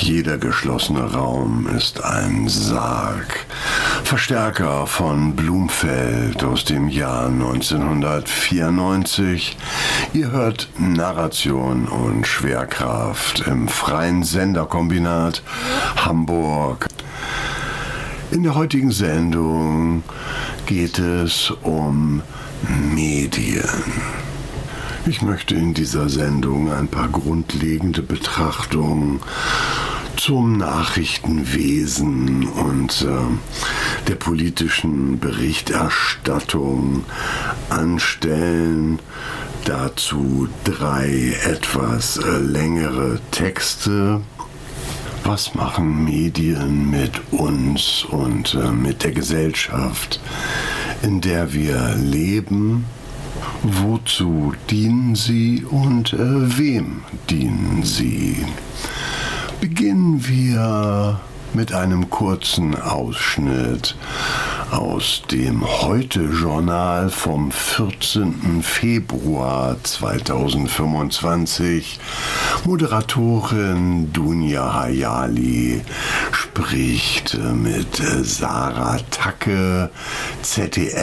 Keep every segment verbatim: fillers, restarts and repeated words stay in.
Jeder geschlossene Raum ist ein Sarg. Verstärker von Blumfeld aus dem Jahr neunzehnhundertvierundneunzig. Ihr hört Narration und Schwerkraft im Freien Senderkombinat Hamburg. In der heutigen Sendung geht es um Medien. Ich möchte in dieser Sendung ein paar grundlegende Betrachtungen zum Nachrichtenwesen und äh, der politischen Berichterstattung anstellen. Dazu drei etwas äh, längere Texte. Was machen Medien mit uns und äh, mit der Gesellschaft, in der wir leben? Wozu dienen sie und äh, wem dienen sie? Beginnen wir mit einem kurzen Ausschnitt aus dem Heute-Journal vom vierzehnten Februar zweitausendfünfundzwanzig. Moderatorin Dunja Hayali spricht mit Sarah Tacke, Z D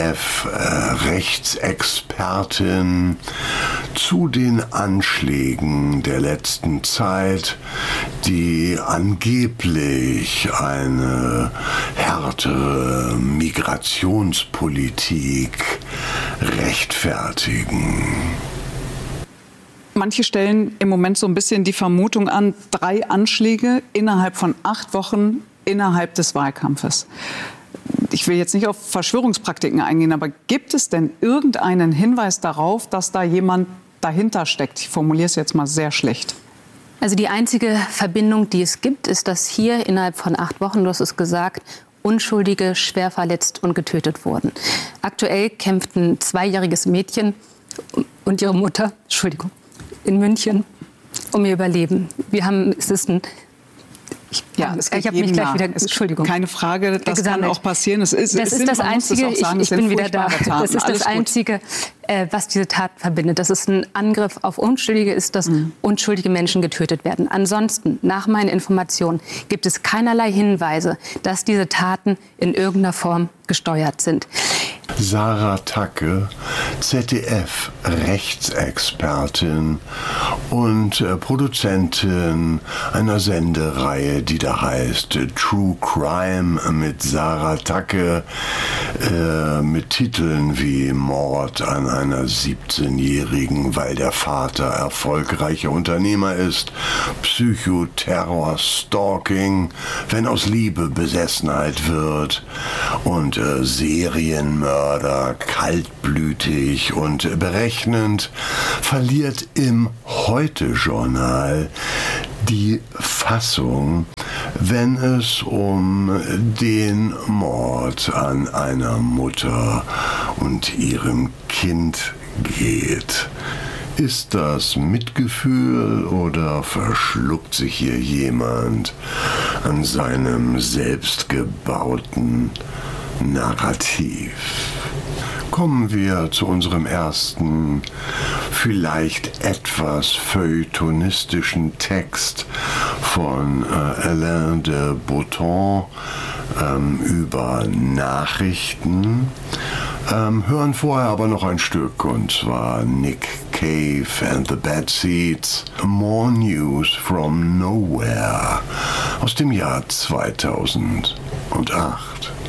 F-Rechtsexpertin, zu den Anschlägen der letzten Zeit, die angeblich eine härtere Migrationspolitik rechtfertigen. Manche stellen im Moment so ein bisschen die Vermutung an, drei Anschläge innerhalb von acht Wochen innerhalb des Wahlkampfes. Ich will jetzt nicht auf Verschwörungspraktiken eingehen, aber gibt es denn irgendeinen Hinweis darauf, dass da jemand dahinter steckt? Ich formuliere es jetzt mal sehr schlecht. Also die einzige Verbindung, die es gibt, ist, dass hier innerhalb von acht Wochen, du hast es gesagt, Unschuldige schwer verletzt und getötet wurden. Aktuell kämpft ein zweijähriges Mädchen und ihre Mutter, Entschuldigung, in München um ihr Überleben. Wir haben, es ist ein Ich, ja, es ich habe mich gleich wieder, Entschuldigung. Keine Frage, das gesammelt. kann auch passieren. Es ist, das es ist das Einzige, das sagen, ich, ich bin wieder da. Taten. Das ist Alles das Einzige, äh, was diese Tat verbindet. Das ist ein Angriff auf Unschuldige, ist, dass mhm. unschuldige Menschen getötet werden. Ansonsten, nach meinen Informationen, gibt es keinerlei Hinweise, dass diese Taten in irgendeiner Form gesteuert sind. Sarah Tacke, Z D F-Rechtsexpertin und äh, Produzentin einer Sendereihe, die da heißt äh, True Crime mit Sarah Tacke, äh, mit Titeln wie Mord an einer siebzehnjährigen, weil der Vater erfolgreicher Unternehmer ist, Psychoterror, Stalking, wenn aus Liebe Besessenheit wird und äh, Serienmörder, kaltblütig und berechnend, verliert im Heute-Journal die Fassung, wenn es um den Mord an einer Mutter und ihrem Kind geht. Ist das Mitgefühl oder verschluckt sich hier jemand an seinem selbstgebauten Narrativ? Kommen wir zu unserem ersten, vielleicht etwas feuilletonistischen Text von äh, Alain de Botton ähm, über Nachrichten. Ähm, hören vorher aber noch ein Stück, und zwar Nick Cave and the Bad Seeds, More News from Nowhere aus dem Jahr zweitausendacht.